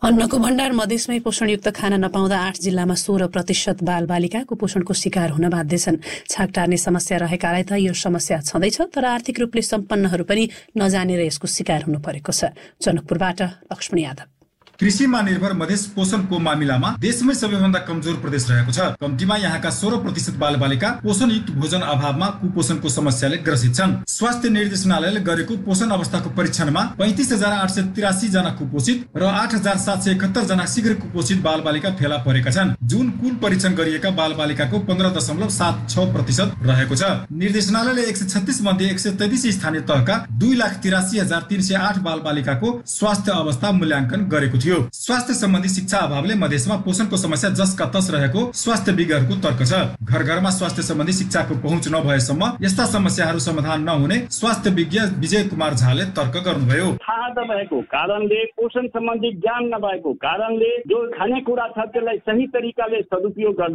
अन्नको भण्डार मधेसमै पोषणयुक्त खाना नपाउँदा 8 जिल्लामा 16% बालबालिका कुपोषणको शिकार हुन बाध्य छन्। छाक टार्ने समस्या रहेकालाई त यो समस्या छँदैछ, तर आर्थिक रूपले सम्पन्नहरू पनि नजानेर यसको शिकार हुनु परेको छ। जनकपुरबाट लक्ष्मण यादव। कृषिमा निर्भर मधेस पोषणको मामिलामा देशमै सबैभन्दा कमजोर प्रदेश रहेको छ। कम्तीमा यहाँका 16% बालबालिका पोषणयुक्त भोजन अभावमा कुपोषणको समस्याले ग्रसित छन्। स्वास्थ्य निर्देशनालयले गरेको पोषण अवस्थाको परीक्षणमा 35,883 जना कुपोषित र 8,771 जना शीघ्र कुपोषित बालबालिका फेला परेका छन्, जुन कुल परीक्षण गरिएका बालबालिकाको 15.76% रहेको छ। निर्देशनालयले 136 मध्ये 133 स्थानीय तहका 2,83,308 बालबालिकाको स्वास्थ्य अवस्था मूल्याङ्कन गरेको थियो। स्वास्थ्य सम्बन्धी शिक्षा अभावले मधेसमा पोषणको समस्या जसका तस रहेको स्वास्थ्य विज्ञहरूको तर्क छ। घर घरमा स्वास्थ्य सम्बन्धी शिक्षाको पहुँच नभएसम्म यस्ता समस्याहरू समाधान नहुने स्वास्थ्य विज्ञ विजय कुमार झाले तर्क गर्नुभयो। थाहा नभएको कारणले, पोषण सम्बन्धी ज्ञान नभएको कारणले जो खानेकुरा छ त्यसलाई सही तरिकाले सदुपयोग